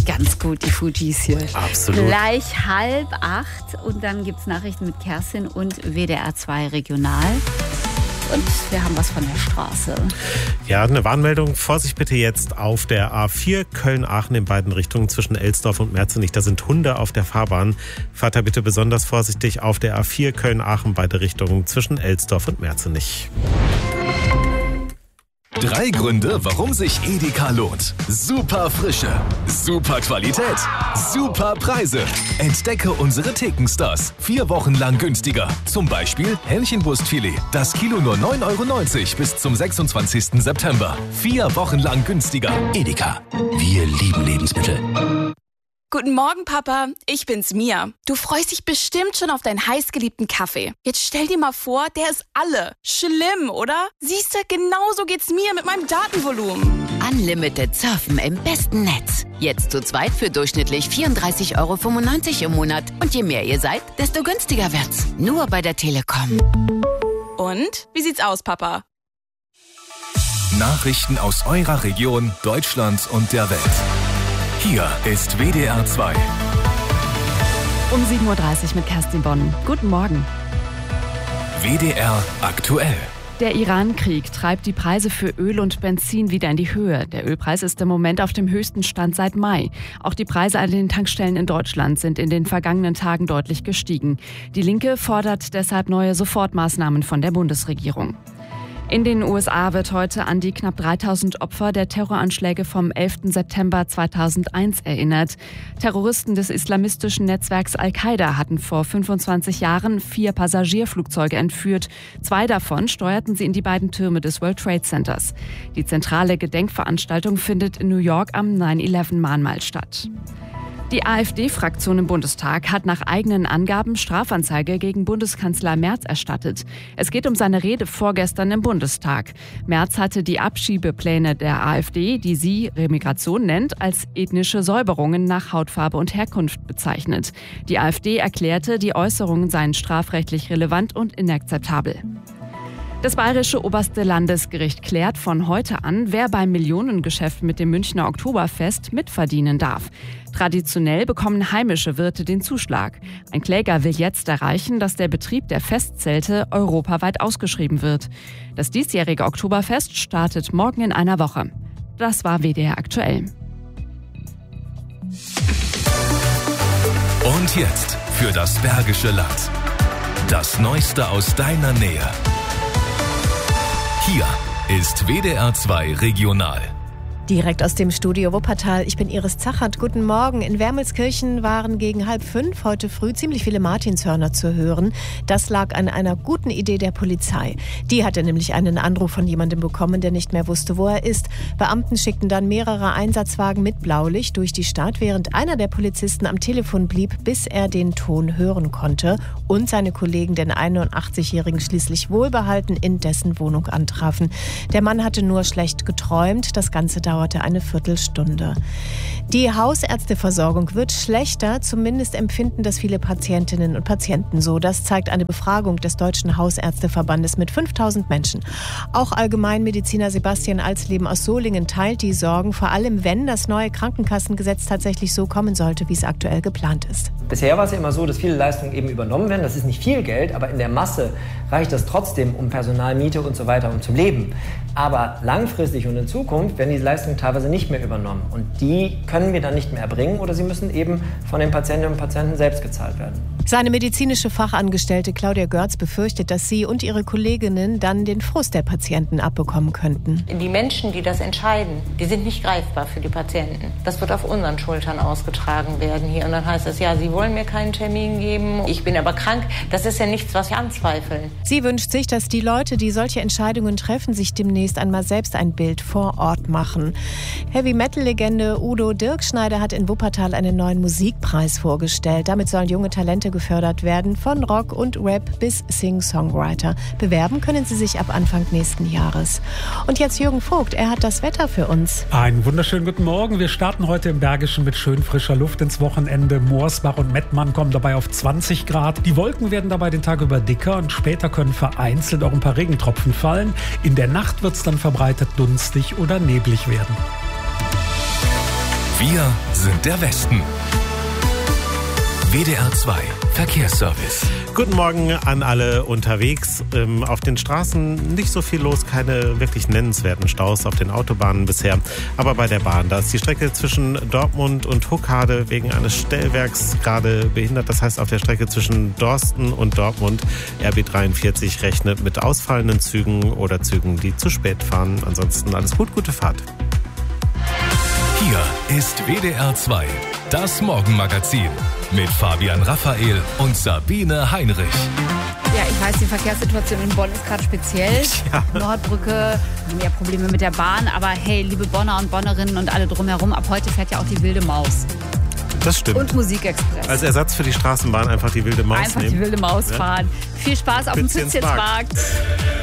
ganz gut, die Fujis hier. Absolut. Gleich 7:30 und dann gibt es Nachrichten mit Kerstin und WDR 2 Regional. Und wir haben was von der Straße. Ja, eine Warnmeldung. Vorsicht bitte jetzt auf der A4 Köln-Aachen in beiden Richtungen zwischen Elsdorf und Merzenich. Da sind Hunde auf der Fahrbahn. Fahrt da bitte besonders vorsichtig auf der A4 Köln-Aachen beide Richtungen zwischen Elsdorf und Merzenich. 3 Gründe, warum sich Edeka lohnt. Super Frische, super Qualität, super Preise. Entdecke unsere Thekenstars. 4 Wochen lang günstiger. Zum Beispiel Hähnchenbrustfilet. Das Kilo nur 9,90 € bis zum 26. September. 4 Wochen lang günstiger. Edeka. Wir lieben Lebensmittel. Guten Morgen, Papa. Ich bin's, Mia. Du freust dich bestimmt schon auf deinen heißgeliebten Kaffee. Jetzt stell dir mal vor, der ist alle. Schlimm, oder? Siehste, genauso geht's mir mit meinem Datenvolumen. Unlimited Surfen im besten Netz. Jetzt zu zweit für durchschnittlich 34,95 € im Monat. Und je mehr ihr seid, desto günstiger wird's. Nur bei der Telekom. Und? Wie sieht's aus, Papa? Nachrichten aus eurer Region, Deutschland und der Welt. Hier ist WDR 2. Um 7:30 Uhr mit Kerstin Bonn. Guten Morgen. WDR aktuell. Der Iran-Krieg treibt die Preise für Öl und Benzin wieder in die Höhe. Der Ölpreis ist im Moment auf dem höchsten Stand seit Mai. Auch die Preise an den Tankstellen in Deutschland sind in den vergangenen Tagen deutlich gestiegen. Die Linke fordert deshalb neue Sofortmaßnahmen von der Bundesregierung. In den USA wird heute an die knapp 3000 Opfer der Terroranschläge vom 11. September 2001 erinnert. Terroristen des islamistischen Netzwerks Al-Qaida hatten vor 25 Jahren 4 Passagierflugzeuge entführt. 2 davon steuerten sie in die beiden Türme des World Trade Centers. Die zentrale Gedenkveranstaltung findet in New York am 9/11-Mahnmal statt. Die AfD-Fraktion im Bundestag hat nach eigenen Angaben Strafanzeige gegen Bundeskanzler Merz erstattet. Es geht um seine Rede vorgestern im Bundestag. Merz hatte die Abschiebepläne der AfD, die sie Remigration nennt, als ethnische Säuberungen nach Hautfarbe und Herkunft bezeichnet. Die AfD erklärte, die Äußerungen seien strafrechtlich relevant und inakzeptabel. Das Bayerische Oberste Landesgericht klärt von heute an, wer beim Millionengeschäft mit dem Münchner Oktoberfest mitverdienen darf. Traditionell bekommen heimische Wirte den Zuschlag. Ein Kläger will jetzt erreichen, dass der Betrieb der Festzelte europaweit ausgeschrieben wird. Das diesjährige Oktoberfest startet morgen in einer Woche. Das war WDR aktuell. Und jetzt für das Bergische Land. Das Neueste aus deiner Nähe. Hier ist WDR 2 Regional. Direkt aus dem Studio Wuppertal. Ich bin Iris Zachert. Guten Morgen. In Wermelskirchen waren gegen 4:30 heute früh ziemlich viele Martinshörner zu hören. Das lag an einer guten Idee der Polizei. Die hatte nämlich einen Anruf von jemandem bekommen, der nicht mehr wusste, wo er ist. Beamten schickten dann mehrere Einsatzwagen mit Blaulicht durch die Stadt, während einer der Polizisten am Telefon blieb, bis er den Ton hören konnte und seine Kollegen den 81-Jährigen schließlich wohlbehalten in dessen Wohnung antrafen. Der Mann hatte nur schlecht geträumt. Das Ganze dauerte eine Viertelstunde. Die Hausärzteversorgung wird schlechter, zumindest empfinden das viele Patientinnen und Patienten so. Das zeigt eine Befragung des Deutschen Hausärzteverbandes mit 5000 Menschen. Auch Allgemeinmediziner Sebastian Alsleben aus Solingen teilt die Sorgen, vor allem wenn das neue Krankenkassengesetz tatsächlich so kommen sollte, wie es aktuell geplant ist. Bisher war es ja immer so, dass viele Leistungen eben übernommen werden. Das ist nicht viel Geld, aber in der Masse reicht das trotzdem um Personal, Miete und so weiter, um zu leben. Aber langfristig und in Zukunft werden die Leistungen teilweise nicht mehr übernommen. Und die können wir dann nicht mehr erbringen oder sie müssen eben von den Patientinnen und Patienten selbst gezahlt werden. Seine medizinische Fachangestellte Claudia Görz befürchtet, dass sie und ihre Kolleginnen dann den Frust der Patienten abbekommen könnten. Die Menschen, die das entscheiden, die sind nicht greifbar für die Patienten. Das wird auf unseren Schultern ausgetragen werden hier. Und dann heißt es, ja, Sie wollen mir keinen Termin geben, ich bin aber krank. Das ist ja nichts, was wir anzweifeln. Sie wünscht sich, dass die Leute, die solche Entscheidungen treffen, sich demnächst einmal selbst ein Bild vor Ort machen. Heavy-Metal-Legende Udo Dirkschneider hat in Wuppertal einen neuen Musikpreis vorgestellt. Damit sollen junge Talente gefördert werden, von Rock und Rap bis Sing-Songwriter. Bewerben können sie sich ab Anfang nächsten Jahres. Und jetzt Jürgen Vogt, er hat das Wetter für uns. Einen wunderschönen guten Morgen. Wir starten heute im Bergischen mit schön frischer Luft ins Wochenende. Moorsbach und Mettmann kommen dabei auf 20 Grad. Die Wolken werden dabei den Tag über dicker und später können vereinzelt auch ein paar Regentropfen fallen. In der Nacht wird es dann verbreitet dunstig oder neblig werden. Wir sind der Westen. WDR 2 Verkehrsservice. Guten Morgen an alle unterwegs. Auf den Straßen nicht so viel los, keine wirklich nennenswerten Staus auf den Autobahnen bisher. Aber bei der Bahn, da ist die Strecke zwischen Dortmund und Huckade wegen eines Stellwerks gerade behindert. Das heißt, auf der Strecke zwischen Dorsten und Dortmund, RB 43 rechnet mit ausfallenden Zügen oder Zügen, die zu spät fahren. Ansonsten alles gut, gute Fahrt. Hier ist WDR 2, das Morgenmagazin mit Fabian Raphael und Sabine Heinrich. Ja, ich weiß, die Verkehrssituation in Bonn ist gerade speziell. Ja. Nordbrücke, mehr Probleme mit der Bahn. Aber hey, liebe Bonner und Bonnerinnen und alle drumherum, ab heute fährt ja auch die Wilde Maus. Das stimmt. Und Musikexpress. Als Ersatz für die Straßenbahn einfach die Wilde Maus nehmen. Einfach die Wilde Maus fahren. Viel Spaß auf dem Pützchensmarkt.